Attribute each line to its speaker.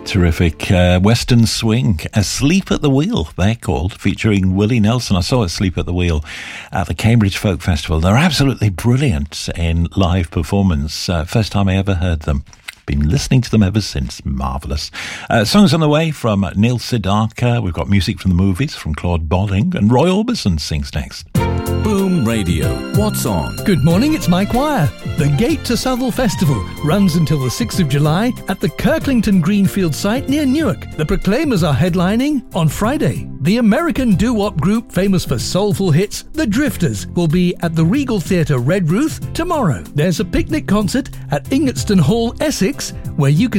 Speaker 1: Terrific Western Swing, Asleep at the Wheel, they're called, featuring Willie Nelson. I saw Asleep at the Wheel at the Cambridge Folk Festival. They're absolutely brilliant in live performance. First time I ever heard them. Been listening to them ever since. Marvellous. Songs on the way from Neil Sedaka. We've got music from the movies from Claude Bolling, and Roy Orbison sings next.
Speaker 2: Boom Radio. What's on?
Speaker 3: Good morning, it's Mike Wire. The Gate to Southwell Festival runs until the 6th of July at the Kirklington Greenfield site near Newark. The Proclaimers are headlining on Friday. The American doo-wop group famous for soulful hits, The Drifters, will be at the Regal Theatre Redruth tomorrow. There's a picnic concert at Ingatstone Hall, Essex, where you can